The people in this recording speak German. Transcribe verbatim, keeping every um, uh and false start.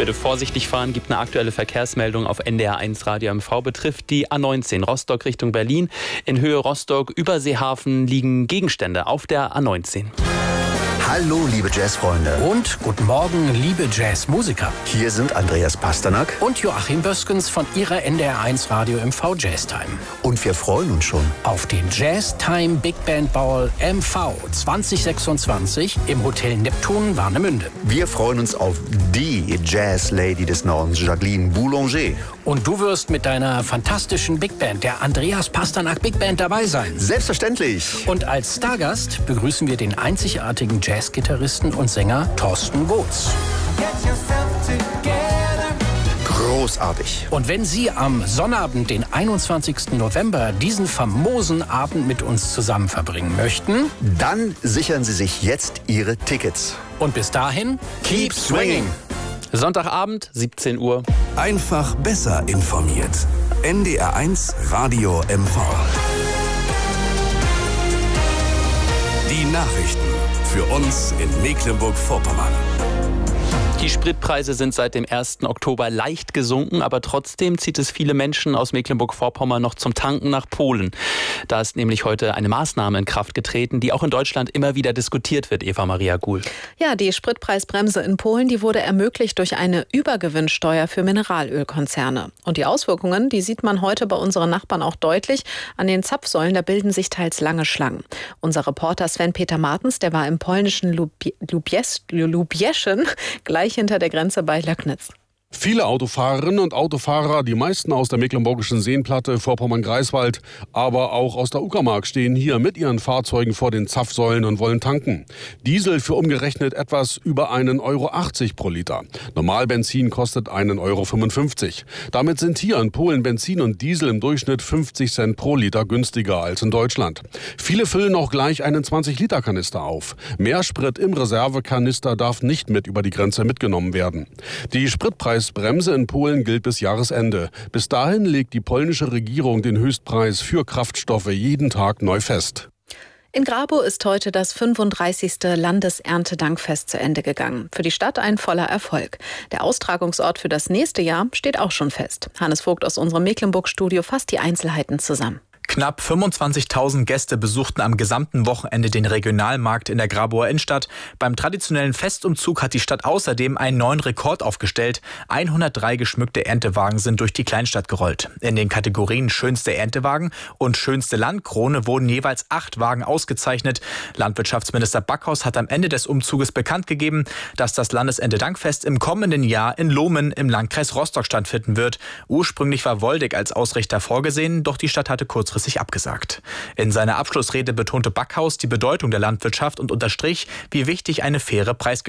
Bitte vorsichtig fahren, gibt eine aktuelle Verkehrsmeldung auf N D R eins Radio M V, betrifft die A neunzehn Rostock Richtung Berlin. In Höhe Rostock Überseehafen liegen Gegenstände auf der A neunzehn. Hallo, liebe Jazzfreunde. Und guten Morgen, liebe Jazzmusiker. Hier sind Andreas Pasternak und Joachim Böskens von Ihrer N D R eins Radio M V Jazztime. Und wir freuen uns schon auf den Jazztime Big Band Ball M V zwanzig sechsundzwanzig im Hotel Neptun Warnemünde. Wir freuen uns auf die Jazz-Lady des Nordens, Jacqueline Boulanger. Und du wirst mit deiner fantastischen Big Band, der Andreas Pasternak Big Band, dabei sein. Selbstverständlich. Und als Stargast begrüßen wir den einzigartigen Jazzgitarristen und Sänger Thorsten Woods. Großartig. Und wenn Sie am Sonnabend, den einundzwanzigsten November, diesen famosen Abend mit uns zusammen verbringen möchten, dann sichern Sie sich jetzt Ihre Tickets. Und bis dahin, keep swinging. Sonntagabend, siebzehn Uhr. Einfach besser informiert. N D R eins Radio M V. Die Nachrichten für uns in Mecklenburg-Vorpommern. Die Spritpreise sind seit dem ersten Oktober leicht gesunken, aber trotzdem zieht es viele Menschen aus Mecklenburg-Vorpommern noch zum Tanken nach Polen. Da ist nämlich heute eine Maßnahme in Kraft getreten, die auch in Deutschland immer wieder diskutiert wird, Eva Maria Guhl. Ja, die Spritpreisbremse in Polen, die wurde ermöglicht durch eine Übergewinnsteuer für Mineralölkonzerne. Und die Auswirkungen, die sieht man heute bei unseren Nachbarn auch deutlich. An den Zapfsäulen, da bilden sich teils lange Schlangen. Unser Reporter Sven-Peter Martens, der war im polnischen Lubieschen gleich hinter der Grenze bei Löcknitz. Viele Autofahrerinnen und Autofahrer, die meisten aus der mecklenburgischen Seenplatte, Vorpommern-Greifswald, aber auch aus der Uckermark, stehen hier mit ihren Fahrzeugen vor den Zapfsäulen und wollen tanken. Diesel für umgerechnet etwas über einen Euro achtzig pro Liter. Normalbenzin kostet einen Euro fünfundfünfzig. Damit sind hier in Polen Benzin und Diesel im Durchschnitt fünfzig Cent pro Liter günstiger als in Deutschland. Viele füllen auch gleich einen zwanzig Liter Kanister auf. Mehr Sprit im Reservekanister darf nicht mit über die Grenze mitgenommen werden. Die Spritpreise Die Bremse in Polen gilt bis Jahresende. Bis dahin legt die polnische Regierung den Höchstpreis für Kraftstoffe jeden Tag neu fest. In Grabow ist heute das fünfunddreißigste Landeserntedankfest zu Ende gegangen. Für die Stadt ein voller Erfolg. Der Austragungsort für das nächste Jahr steht auch schon fest. Hannes Vogt aus unserem Mecklenburg-Studio fasst die Einzelheiten zusammen. Knapp fünfundzwanzigtausend Gäste besuchten am gesamten Wochenende den Regionalmarkt in der Grabower Innenstadt. Beim traditionellen Festumzug hat die Stadt außerdem einen neuen Rekord aufgestellt. hundertdrei geschmückte Erntewagen sind durch die Kleinstadt gerollt. In den Kategorien schönste Erntewagen und schönste Landkrone wurden jeweils acht Wagen ausgezeichnet. Landwirtschaftsminister Backhaus hat am Ende des Umzuges bekannt gegeben, dass das Landeserntedankfest im kommenden Jahr in Lohmen im Landkreis Rostock stattfinden wird. Ursprünglich war Woldeck als Ausrichter vorgesehen, doch die Stadt hatte kurzfristig abgesagt. In seiner Abschlussrede betonte Backhaus die Bedeutung der Landwirtschaft und unterstrich, wie wichtig eine faire Preisgestaltung